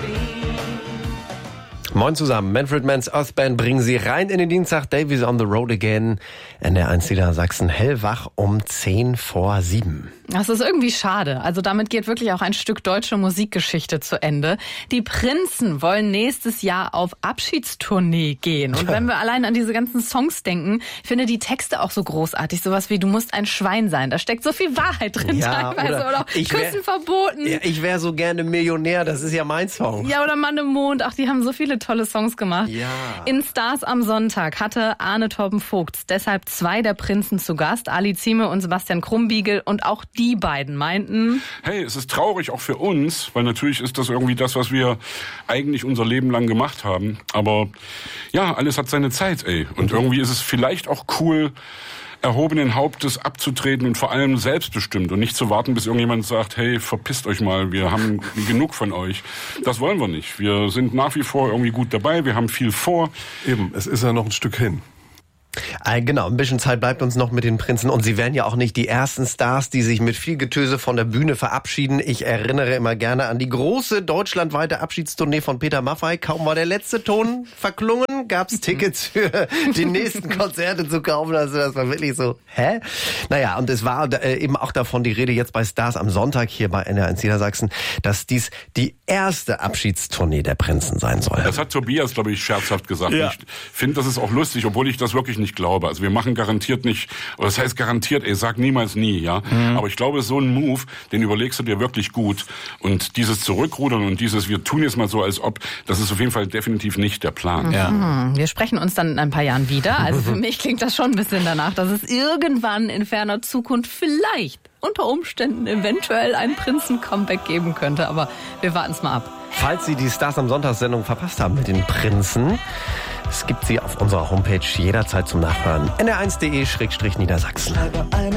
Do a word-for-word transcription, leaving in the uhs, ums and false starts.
Moin zusammen, Manfred Mann's Earthband bringen Sie rein in den Dienstag. Davies on the Road again. N D R eins Niedersachsen hellwach um zehn vor sieben. Das ist irgendwie schade. Also damit geht wirklich auch ein Stück deutsche Musikgeschichte zu Ende. Die Prinzen wollen nächstes Jahr auf Abschiedstournee gehen. Und wenn wir allein an diese ganzen Songs denken, ich finde die Texte auch so großartig. Sowas wie, du musst ein Schwein sein. Da steckt so viel Wahrheit drin Ja, teilweise. oder Oder, ich Küssen wär, verboten. Ja, ich wäre so gerne Millionär. Das ist ja mein Song. Ja, oder Mann im Mond. Ach, die haben so viele tolle Songs gemacht. Ja. In Stars am Sonntag hatte Arne Torben Vogt deshalb zwei der Prinzen zu Gast. Ali Zieme und Sebastian Krumbiegel. Und auch die beiden meinten: Hey, es ist traurig auch für uns, weil natürlich ist das irgendwie das, was wir eigentlich unser Leben lang gemacht haben. Aber ja, alles hat seine Zeit, ey. Und irgendwie ist es vielleicht auch cool, erhobenen Hauptes abzutreten und vor allem selbstbestimmt und nicht zu warten, bis irgendjemand sagt, hey, verpisst euch mal, wir haben genug von euch. Das wollen wir nicht. Wir sind nach wie vor irgendwie gut dabei, wir haben viel vor. Eben, es ist ja noch ein Stück hin. Äh, genau, ein bisschen Zeit bleibt uns noch mit den Prinzen. Und sie werden ja auch nicht die ersten Stars, die sich mit viel Getöse von der Bühne verabschieden. Ich erinnere immer gerne an die große deutschlandweite Abschiedstournee von Peter Maffay. Kaum war der letzte Ton verklungen, gab's Tickets für die nächsten Konzerte zu kaufen. Also das war wirklich so, hä? Naja, und es war äh, eben auch davon die Rede jetzt bei Stars am Sonntag hier bei N D R eins Niedersachsen, dass dies die erste Abschiedstournee der Prinzen sein soll. Das hat Tobias, glaube ich, scherzhaft gesagt. Ja. Ich finde, das ist auch lustig, obwohl ich das wirklich nicht glaube. Also wir machen garantiert nicht, oder das heißt garantiert, ey, sag niemals nie, ja. Mhm. Aber ich glaube, so ein Move, den überlegst du dir wirklich gut. Und dieses Zurückrudern und dieses, wir tun jetzt mal so, als ob, das ist auf jeden Fall definitiv nicht der Plan. Ja. Mhm. Wir sprechen uns dann in ein paar Jahren wieder. Also für mich klingt das schon ein bisschen danach, dass es irgendwann in ferner Zukunft vielleicht unter Umständen eventuell ein Prinzen-Comeback geben könnte. Aber wir warten es mal ab. Falls Sie die Stars am Sonntagssendung verpasst haben mit den Prinzen, es gibt sie auf unserer Homepage jederzeit zum Nachhören. N D R eins punkt de Schrägstrich Niedersachsen.